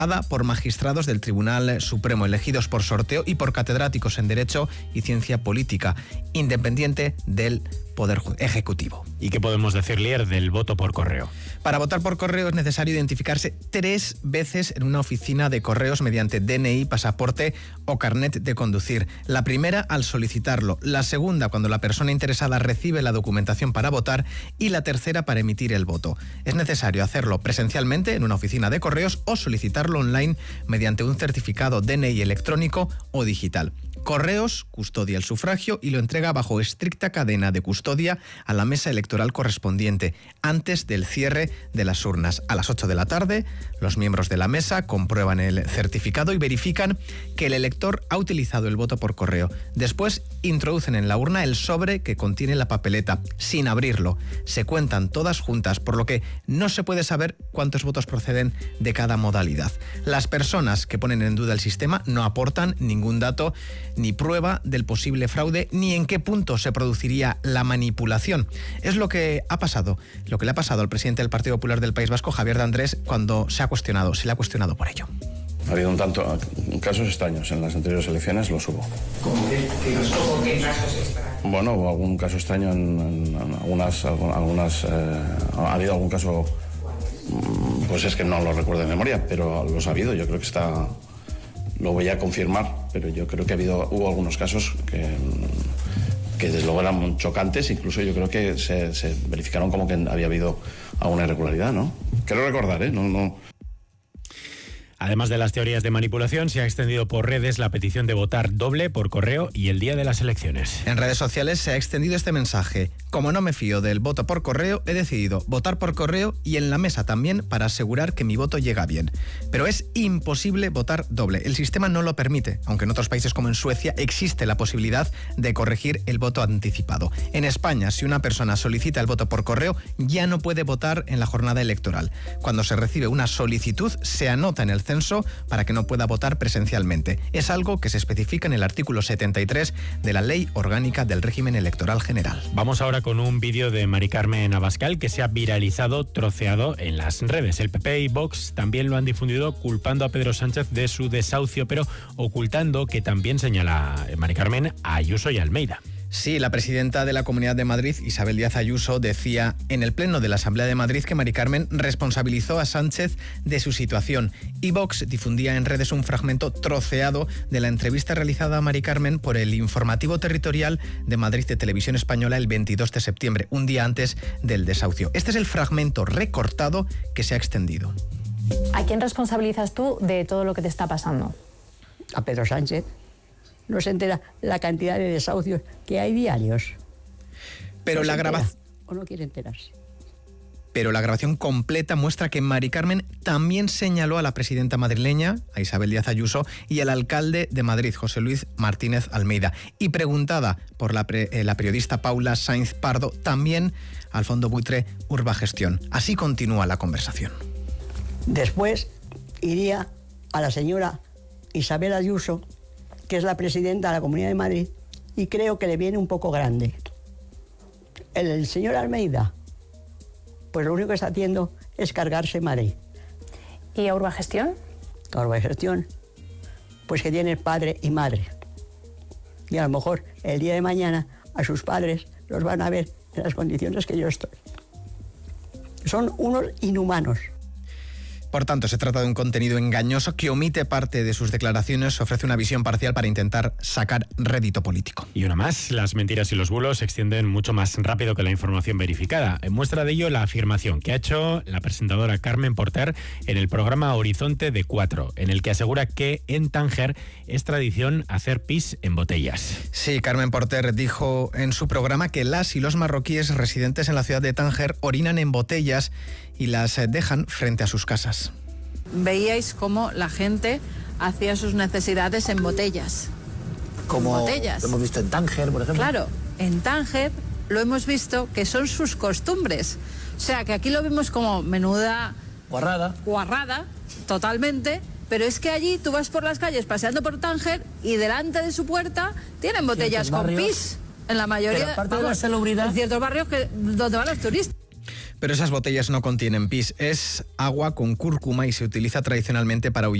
por magistrados del Tribunal Supremo elegidos por sorteo y por catedráticos en Derecho y Ciencia Política, independiente del Poder Ejecutivo. ¿Y qué podemos decir, Lier, del voto por correo? Para votar por correo es necesario identificarse 3 veces en una oficina de correos mediante DNI, pasaporte o carnet de conducir. La primera al solicitarlo, la segunda cuando la persona interesada recibe la documentación para votar y la tercera para emitir el voto. Es necesario hacerlo presencialmente en una oficina de correos o solicitarlo online mediante un certificado DNI electrónico o digital. Correos custodia el sufragio y lo entrega bajo estricta cadena de custodia a la mesa electoral correspondiente antes del cierre de las urnas. A las 8 de la tarde, los miembros de la mesa comprueban el certificado y verifican que el elector ha utilizado el voto por correo. Después, introducen en la urna el sobre que contiene la papeleta, sin abrirlo. Se cuentan todas juntas, por lo que no se puede saber cuántos votos proceden de cada modalidad. Las personas que ponen en duda el sistema no aportan ningún dato ni prueba del posible fraude ni en qué punto se produciría la manipulación. Es lo que ha pasado, lo que le ha pasado al presidente del Partido Popular del País Vasco, Javier de Andrés, cuando se le ha cuestionado por ello. Ha habido casos extraños en las anteriores elecciones, los hubo. ¿Cómo qué casos extraños? Bueno, hubo algún caso extraño en algunas ha habido algún caso, pues es que no lo recuerdo de memoria, pero los ha habido. Yo creo que lo voy a confirmar, pero yo creo que hubo algunos casos que desde luego eran chocantes, incluso yo creo que se verificaron como que había habido alguna irregularidad, ¿no? Quiero recordar, no. Además de las teorías de manipulación, se ha extendido por redes la petición de votar doble por correo y el día de las elecciones. En redes sociales se ha extendido este mensaje. Como no me fío del voto por correo, he decidido votar por correo y en la mesa también para asegurar que mi voto llega bien. Pero es imposible votar doble. El sistema no lo permite, aunque en otros países como en Suecia existe la posibilidad de corregir el voto anticipado. En España, si una persona solicita el voto por correo, ya no puede votar en la jornada electoral. Cuando se recibe una solicitud, se anota en el censo para que no pueda votar presencialmente. Es algo que se especifica en el artículo 73 de la Ley Orgánica del Régimen Electoral General. Vamos ahora con un vídeo de Mari Carmen Abascal que se ha viralizado, troceado en las redes. El PP y Vox también lo han difundido culpando a Pedro Sánchez de su desahucio, pero ocultando que también señala Mari Carmen a Ayuso y Almeida. Sí, la presidenta de la Comunidad de Madrid, Isabel Díaz Ayuso, decía en el Pleno de la Asamblea de Madrid que Mari Carmen responsabilizó a Sánchez de su situación. Y Vox difundía en redes un fragmento troceado de la entrevista realizada a Mari Carmen por el Informativo Territorial de Madrid de Televisión Española el 22 de septiembre, un día antes del desahucio. Este es el fragmento recortado que se ha extendido. ¿A quién responsabilizas tú de todo lo que te está pasando? A Pedro Sánchez. No se entera la cantidad de desahucios que hay diarios. Pero la grabación... ¿O no quiere enterarse? Pero la grabación completa muestra que Mari Carmen también señaló a la presidenta madrileña, a Isabel Díaz Ayuso, y al alcalde de Madrid, José Luis Martínez Almeida. Y preguntada por la periodista Paula Sainz Pardo, también al fondo buitre Urbagestión. Así continúa la conversación. Después iría a la señora Isabel Ayuso, que es la presidenta de la Comunidad de Madrid, y creo que le viene un poco grande. El señor Almeida, pues lo único que está haciendo es cargarse Madrid. ¿Y a Urbagestión? A Urbagestión, pues que tiene padre y madre. Y a lo mejor el día de mañana a sus padres los van a ver en las condiciones que yo estoy. Son unos inhumanos. Por tanto, se trata de un contenido engañoso que omite parte de sus declaraciones, ofrece una visión parcial para intentar sacar rédito político. Y una más, las mentiras y los bulos se extienden mucho más rápido que la información verificada. En muestra de ello, la afirmación que ha hecho la presentadora Carmen Porter en el programa Horizonte de 4, en el que asegura que en Tánger es tradición hacer pis en botellas. Sí, Carmen Porter dijo en su programa que las y los marroquíes residentes en la ciudad de Tánger orinan en botellas y las dejan frente a sus casas. Veíais cómo la gente hacía sus necesidades en botellas. Como botellas. Lo hemos visto en Tánger, por ejemplo. Claro, en Tánger lo hemos visto que son sus costumbres. O sea, que aquí lo vimos como menuda... Guarrada, totalmente. Pero es que allí tú vas por las calles paseando por Tánger y delante de su puerta tienen botellas con pis. En la mayoría... Pero aparte de la salubridad... En ciertos barrios donde van los turistas. Pero esas botellas no contienen pis, es agua con cúrcuma y se utiliza tradicionalmente para